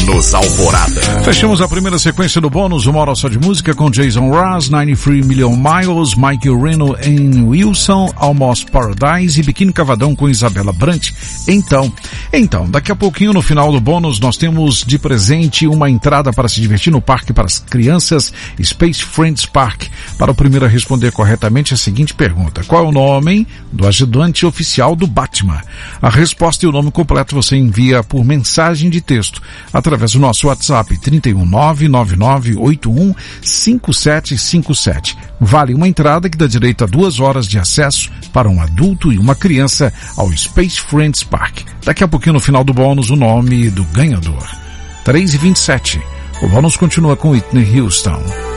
Bônus Alvorada. Fechamos a primeira sequência do bônus, uma hora só de música com Jason Mraz, 93 Million Miles, Mike Reno em Wilson, Almost Paradise e Biquíni Cavadão com Isabela Brant. Então, daqui a pouquinho no final do bônus nós temos de presente uma entrada para se divertir no parque para as crianças, Space Friends Park. Para o primeiro a responder corretamente a seguinte pergunta: qual é o nome do ajudante oficial do Batman? A resposta e o nome completo você envia por mensagem de texto através do nosso WhatsApp 31999815757. Vale uma entrada que dá direito a 2 horas de acesso para um adulto e uma criança ao Space Friends Park. Daqui a pouquinho no final do bônus o nome do ganhador. 3h27. O bônus continua com Whitney Houston.